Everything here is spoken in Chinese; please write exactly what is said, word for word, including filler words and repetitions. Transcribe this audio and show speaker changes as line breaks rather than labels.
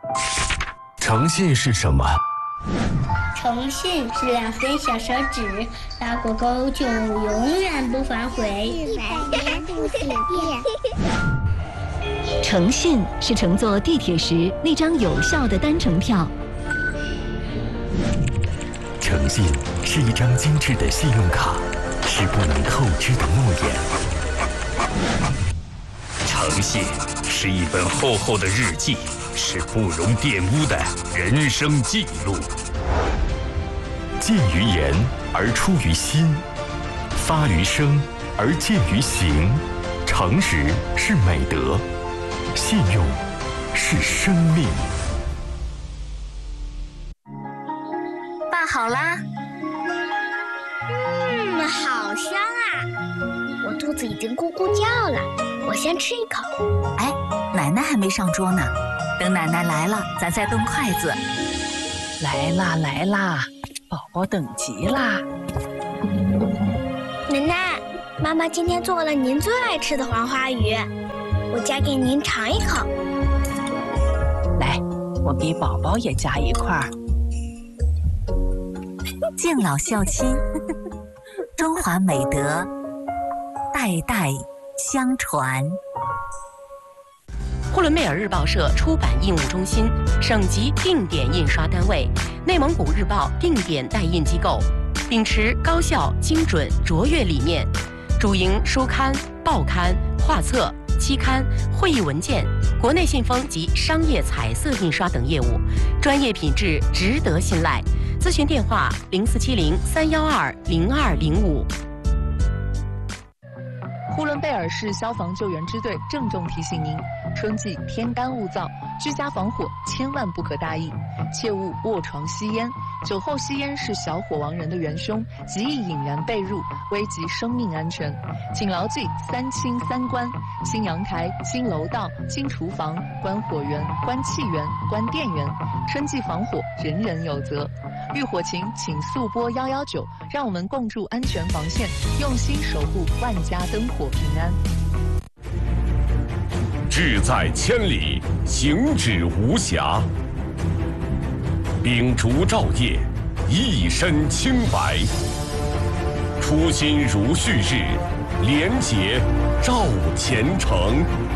诚信是什么？
诚信是两根小手指，拉过钩就永远不反悔。
不许变。
诚信是乘坐地铁时那张有效的单程票。
诚信是一张精致的信用卡，是不能透支的诺言。
诚信是一本厚厚的日记，是不容玷污的人生记录。
见于言而出于心，发于声而见于行。诚实是美德，信用是生命。
拌好啦。
嗯，好香啊！我肚子已经咕咕叫了，我先吃一口。
哎，奶奶还没上桌呢，等奶奶来了，咱再动筷子。
来啦来啦，宝宝等急啦！
奶奶，妈妈今天做了您最爱吃的黄花鱼，我夹给您尝一口。
来，我给宝宝也夹一块儿。
敬老孝亲，中华美德，代代相传。
呼伦贝尔日报社出版印务中心，省级定点印刷单位，内蒙古日报定点代印机构，秉持高效、精准、卓越理念，主营书刊、报刊、画册、期刊、会议文件、国内信封及商业彩色印刷等业务，专业品质值得信赖。咨询电话：零四七零三幺二零二零五。
呼伦贝尔市消防救援支队郑重提醒您：春季天干物燥，居家防火千万不可大意，切勿卧床吸烟。酒后吸烟是小火亡人的元凶，极易引燃被褥，危及生命安全。请牢记三清三关：清阳台、清楼道、清厨房，关火源、关气源、关电源。春季防火，人人有责。遇火情，请速拨幺幺九，让我们共筑安全防线，用心守护万家灯火平安。
志在千里，行止无暇。秉烛照夜，一身清白。初心如旭日，廉洁照前程。